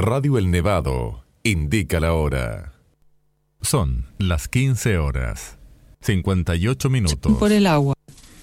Radio El Nevado indica la hora. Son las 15 horas, 58 minutos. Por el agua.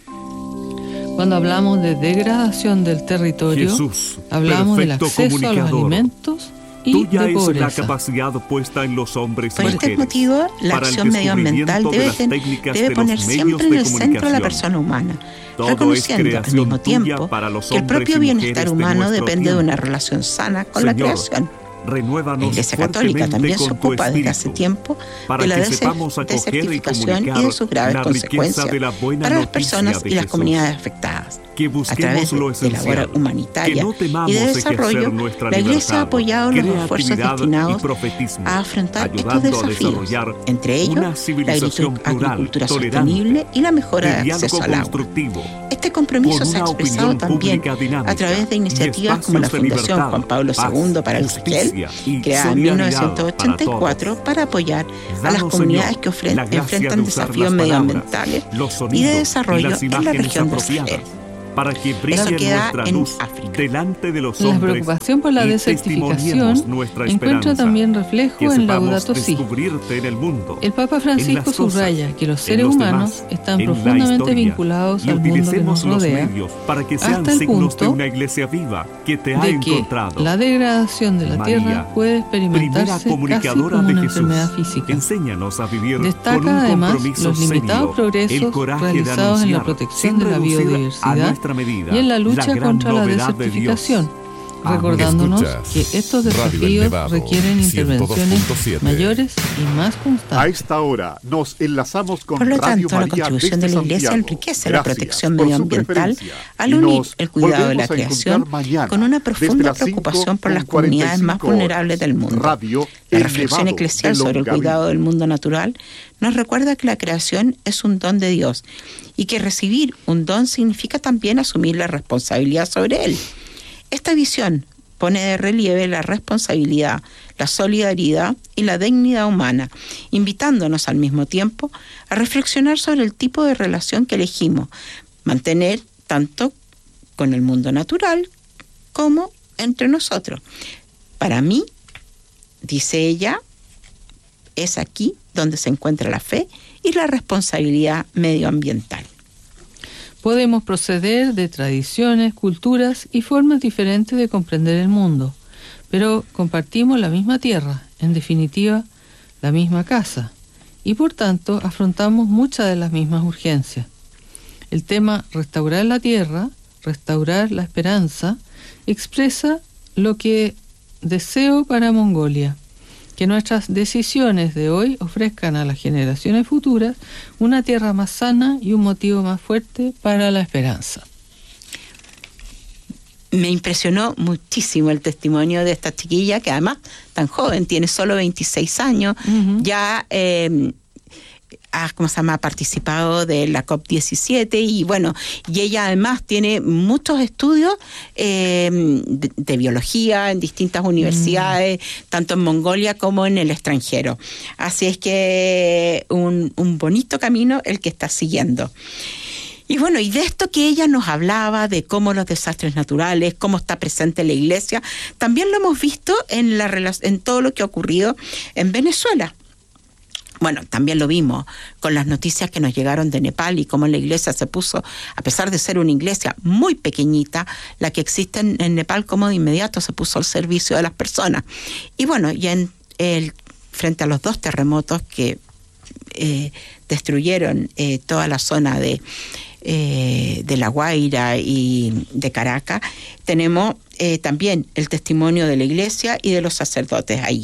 Cuando hablamos de degradación del territorio, Jesús, hablamos del acceso a los alimentos y tuya de es pobreza. la capacidad puesta en los hombres y Por este mujeres. motivo, la para el acción medioambiental descubrimiento debe poner siempre en el centro a la persona humana, reconociendo al mismo tiempo que el propio bienestar humano depende de una relación sana con la creación. La Iglesia Católica también se ocupa desde hace tiempo de la desertificación y de sus graves consecuencias para las personas y las comunidades afectadas. A través de labor humanitaria y de desarrollo, la Iglesia ha apoyado los esfuerzos destinados a afrontar estos desafíos, entre ellos la agricultura sostenible y la mejora de acceso al agua. Este compromiso se ha expresado también a través de iniciativas como la Fundación Juan Pablo II para el Sahel, creada en 1984 para apoyar a las comunidades que enfrentan desafíos medioambientales y de desarrollo en la región del Sahel. Para que brille nuestra luz delante de los hombres. La preocupación por la desertificación encuentra también reflejo en Laudato Si. El Papa Francisco subraya que los seres humanos están profundamente vinculados al mundo que nos rodea, hasta el punto de que la degradación de la tierra puede experimentarse casi como una enfermedad física. Destaca además los limitados progresos realizados en la protección de la biodiversidad y en la lucha contra la desertificación, recordándonos que estos desafíos requieren intervenciones mayores y más constantes. A esta hora nos enlazamos con Por lo Radio tanto, la María contribución de la Iglesia Santiago. enriquece la Gracias protección por su medioambiental preferencia. al Y unir nos el cuidado de la volvemos a creación encontrar mañana con una profunda desde las preocupación por las 5:45 comunidades más vulnerables del mundo. Radio La El reflexión Nevado eclesial de sobre el Longaví. cuidado del mundo natural nos recuerda que la creación es un don de Dios y que recibir un don significa también asumir la responsabilidad sobre él. Esta visión pone de relieve la responsabilidad, la solidaridad y la dignidad humana, invitándonos al mismo tiempo a reflexionar sobre el tipo de relación que elegimos mantener tanto con el mundo natural como entre nosotros. Para mí, dice ella, es aquí donde se encuentra la fe y la responsabilidad medioambiental. Podemos proceder de tradiciones, culturas y formas diferentes de comprender el mundo, pero compartimos la misma tierra, en definitiva, la misma casa, y por tanto afrontamos muchas de las mismas urgencias. El tema restaurar la tierra, restaurar la esperanza, expresa lo que deseo para Mongolia, que nuestras decisiones de hoy ofrezcan a las generaciones futuras una tierra más sana y un motivo más fuerte para la esperanza. Me impresionó muchísimo el testimonio de esta chiquilla, que además tan joven, tiene solo 26 años, ya ha participado de la COP17 y bueno, y ella además tiene muchos estudios de biología en distintas universidades, tanto en Mongolia como en el extranjero. Así es que un bonito camino el que está siguiendo. Y bueno, y de esto que ella nos hablaba, de cómo los desastres naturales, cómo está presente la Iglesia, también lo hemos visto en todo lo que ha ocurrido en Venezuela. Bueno, también lo vimos con las noticias que nos llegaron de Nepal y cómo la iglesia se puso, a pesar de ser una iglesia muy pequeñita, la que existe en Nepal, como de inmediato se puso al servicio de las personas. Y bueno, ya frente a los 2 terremotos que destruyeron toda la zona de La Guaira y de Caracas, tenemos también el testimonio de la iglesia y de los sacerdotes ahí.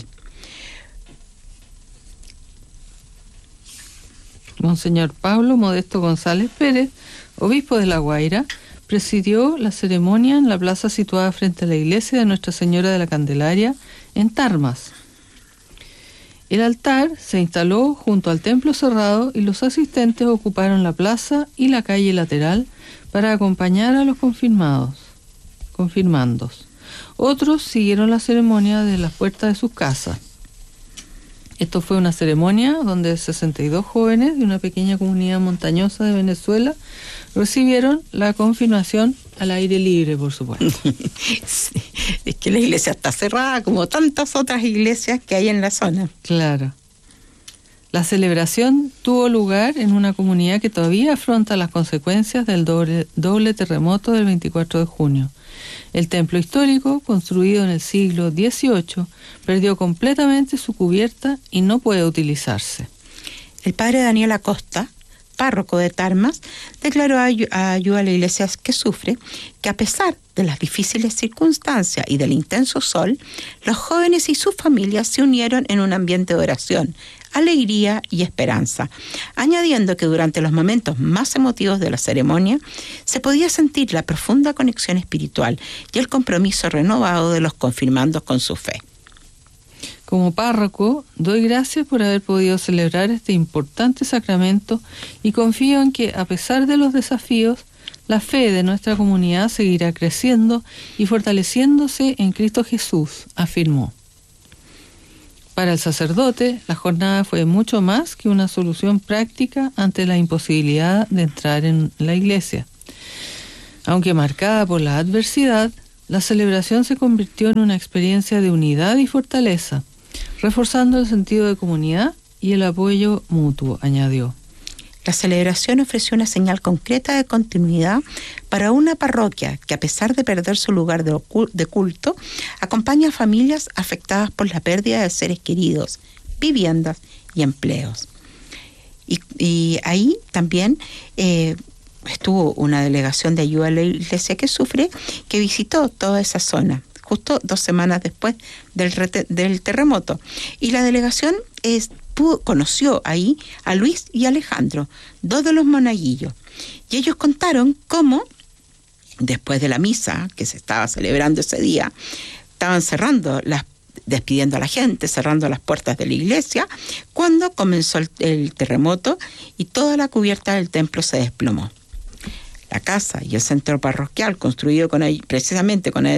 Monseñor Pablo Modesto González Pérez, obispo de La Guaira, presidió la ceremonia en la plaza situada frente a la iglesia de Nuestra Señora de la Candelaria, en Tarmas. El altar se instaló junto al templo cerrado y los asistentes ocuparon la plaza y la calle lateral para acompañar a los confirmandos. Otros siguieron la ceremonia de las puertas de sus casas. Esto fue una ceremonia donde 62 jóvenes de una pequeña comunidad montañosa de Venezuela recibieron la confirmación al aire libre, por supuesto. Sí, es que la iglesia está cerrada, como tantas otras iglesias que hay en la zona. Claro. La celebración tuvo lugar en una comunidad que todavía afronta las consecuencias del doble terremoto del 24 de junio. El templo histórico, construido en el siglo XVIII, perdió completamente su cubierta y no puede utilizarse. El padre Daniel Acosta, párroco de Tarmas, declaró ayuda a la iglesia que sufre que a pesar de las difíciles circunstancias y del intenso sol, los jóvenes y sus familias se unieron en un ambiente de oración, alegría y esperanza, añadiendo que durante los momentos más emotivos de la ceremonia se podía sentir la profunda conexión espiritual y el compromiso renovado de los confirmandos con su fe. Como párroco, doy gracias por haber podido celebrar este importante sacramento y confío en que, a pesar de los desafíos, la fe de nuestra comunidad seguirá creciendo y fortaleciéndose en Cristo Jesús, afirmó. Para el sacerdote, la jornada fue mucho más que una solución práctica ante la imposibilidad de entrar en la iglesia. Aunque marcada por la adversidad, la celebración se convirtió en una experiencia de unidad y fortaleza, reforzando el sentido de comunidad y el apoyo mutuo, añadió. La celebración ofreció una señal concreta de continuidad para una parroquia que, a pesar de perder su lugar de culto, acompaña a familias afectadas por la pérdida de seres queridos, viviendas y empleos. Y ahí también estuvo una delegación de ayuda a la iglesia que sufre, que visitó toda esa zona, justo 2 semanas después del terremoto. Y la delegación conoció ahí a Luis y Alejandro, 2 de los monaguillos. Y ellos contaron cómo, después de la misa que se estaba celebrando ese día, estaban despidiendo a la gente, cerrando las puertas de la iglesia, cuando comenzó el terremoto y toda la cubierta del templo se desplomó. La casa y el centro parroquial, construido precisamente con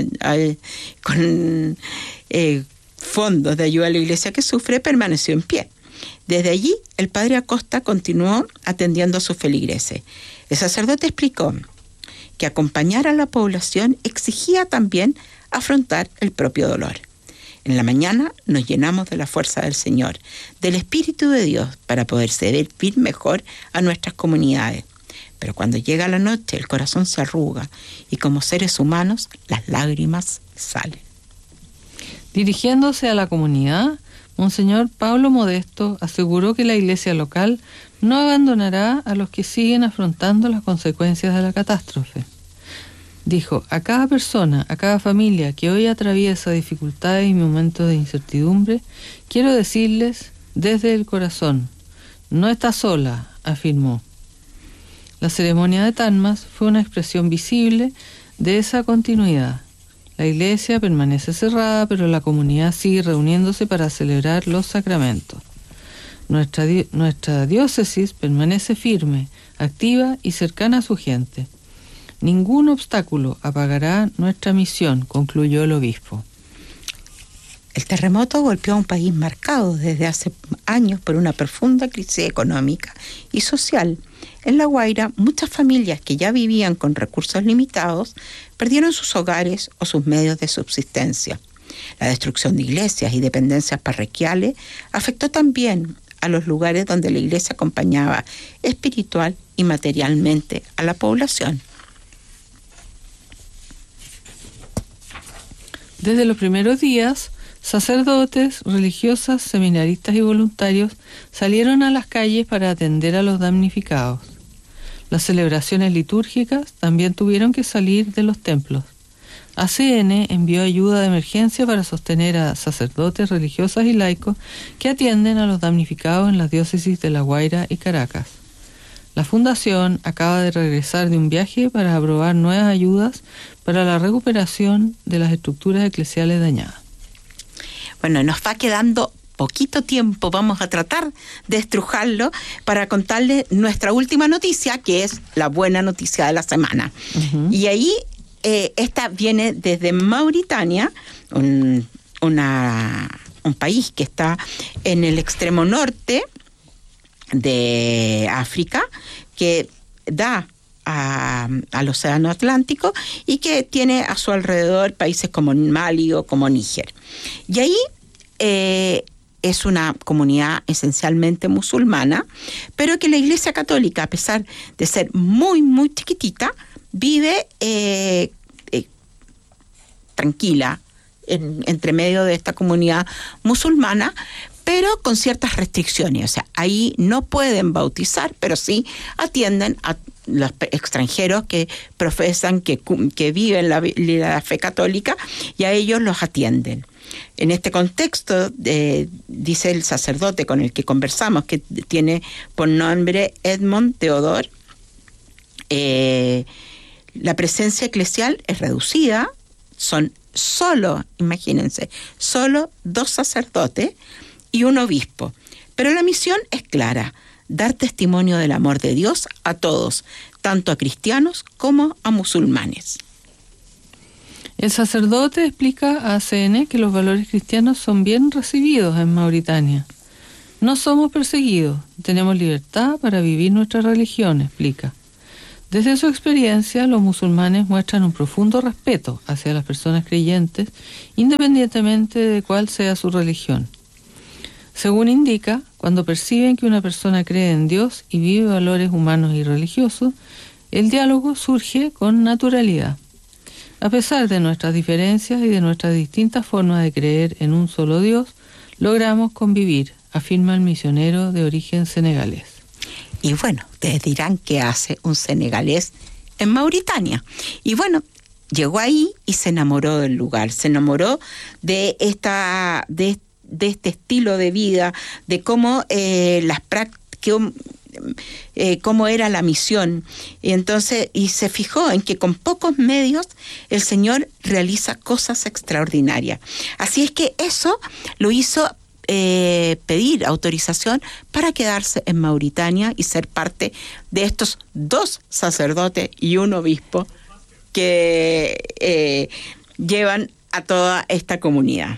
fondos de ayuda a la iglesia que sufre, permaneció en pie. Desde allí, el padre Acosta continuó atendiendo a sus feligreses. El sacerdote explicó que acompañar a la población exigía también afrontar el propio dolor. En la mañana nos llenamos de la fuerza del Señor, del Espíritu de Dios, para poder servir mejor a nuestras comunidades. Pero cuando llega la noche, el corazón se arruga y como seres humanos, las lágrimas salen. Dirigiéndose a la comunidad, Monseñor Pablo Modesto aseguró que la iglesia local no abandonará a los que siguen afrontando las consecuencias de la catástrofe. Dijo: a cada persona, a cada familia que hoy atraviesa dificultades y momentos de incertidumbre, quiero decirles desde el corazón, no está sola, afirmó. La ceremonia de Tarmas fue una expresión visible de esa continuidad. La iglesia permanece cerrada, pero la comunidad sigue reuniéndose para celebrar los sacramentos. Nuestra diócesis permanece firme, activa y cercana a su gente. Ningún obstáculo apagará nuestra misión, concluyó el obispo. El terremoto golpeó a un país marcado desde hace años por una profunda crisis económica y social. En La Guaira, muchas familias que ya vivían con recursos limitados perdieron sus hogares o sus medios de subsistencia. La destrucción de iglesias y dependencias parroquiales afectó también a los lugares donde la iglesia acompañaba espiritual y materialmente a la población. Desde los primeros días, sacerdotes, religiosas, seminaristas y voluntarios salieron a las calles para atender a los damnificados. Las celebraciones litúrgicas también tuvieron que salir de los templos. ACN envió ayuda de emergencia para sostener a sacerdotes, religiosas y laicos que atienden a los damnificados en las diócesis de La Guaira y Caracas. La Fundación acaba de regresar de un viaje para aprobar nuevas ayudas para la recuperación de las estructuras eclesiales dañadas. Bueno, nos va quedando poquito tiempo, vamos a tratar de estrujarlo para contarles nuestra última noticia, que es la buena noticia de la semana. Uh-huh. Y ahí, esta viene desde Mauritania, una un país que está en el extremo norte de África, que da al Océano Atlántico y que tiene a su alrededor países como Mali o como Níger. Y ahí es una comunidad esencialmente musulmana, pero que la Iglesia Católica, a pesar de ser muy, muy chiquitita, vive tranquila entre medio de esta comunidad musulmana, pero con ciertas restricciones. O sea, ahí no pueden bautizar, pero sí atienden a los extranjeros que profesan, que viven la fe católica, y a ellos los atienden. En este contexto, dice el sacerdote con el que conversamos, que tiene por nombre Edmond Theodore, la presencia eclesial es reducida, son solo, imagínense, solo 2 sacerdotes y un obispo. Pero la misión es clara: dar testimonio del amor de Dios a todos, tanto a cristianos como a musulmanes. El sacerdote explica a ACN que los valores cristianos son bien recibidos en Mauritania. No somos perseguidos, tenemos libertad para vivir nuestra religión, explica. Desde su experiencia, los musulmanes muestran un profundo respeto hacia las personas creyentes, independientemente de cuál sea su religión. Según indica, cuando perciben que una persona cree en Dios y vive valores humanos y religiosos, el diálogo surge con naturalidad. A pesar de nuestras diferencias y de nuestras distintas formas de creer en un solo Dios, logramos convivir, afirma el misionero de origen senegalés. Y bueno, ustedes dirán qué hace un senegalés en Mauritania. Y bueno, llegó ahí y se enamoró del lugar, se enamoró de este estilo de vida, de cómo las prácticas, cómo era la misión. Y entonces, y se fijó en que con pocos medios el Señor realiza cosas extraordinarias. Así es que eso lo hizo pedir autorización para quedarse en Mauritania y ser parte de estos 2 sacerdotes y un obispo que llevan a toda esta comunidad.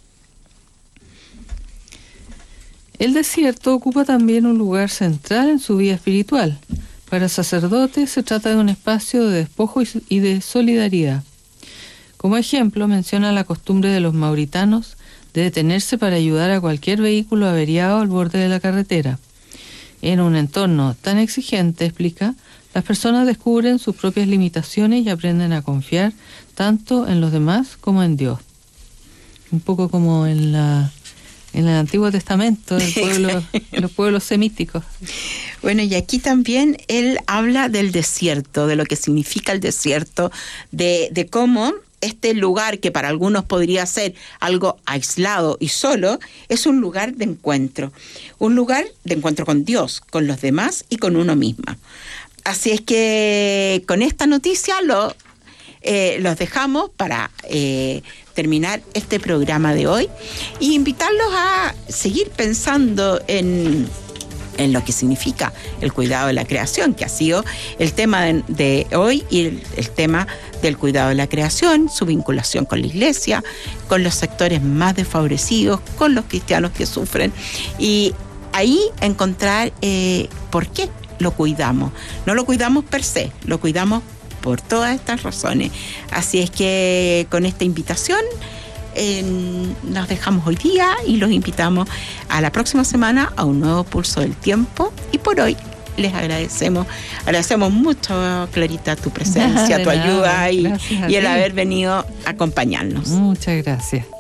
El desierto ocupa también un lugar central en su vida espiritual. Para sacerdotes se trata de un espacio de despojo y de solidaridad. Como ejemplo, menciona la costumbre de los mauritanos de detenerse para ayudar a cualquier vehículo averiado al borde de la carretera. En un entorno tan exigente, explica, las personas descubren sus propias limitaciones y aprenden a confiar tanto en los demás como en Dios. Un poco como en el Antiguo Testamento, los pueblos semíticos. Bueno, y aquí también él habla del desierto, de lo que significa el desierto, de cómo este lugar, que para algunos podría ser algo aislado y solo, es un lugar de encuentro con Dios, con los demás y con uno mismo. Así es que con esta noticia los dejamos para terminar este programa de hoy y invitarlos a seguir pensando en lo que significa el cuidado de la creación, que ha sido el tema de hoy, y el tema del cuidado de la creación, su vinculación con la Iglesia, con los sectores más desfavorecidos, con los cristianos que sufren, y ahí encontrar por qué lo cuidamos. No lo cuidamos per se, lo cuidamos por todas estas razones. Así es que con esta invitación nos dejamos hoy día y los invitamos a la próxima semana a un nuevo Pulso del Tiempo. Y por hoy les agradecemos mucho, Clarita, tu presencia, tu ayuda y el haber venido a acompañarnos. Muchas gracias.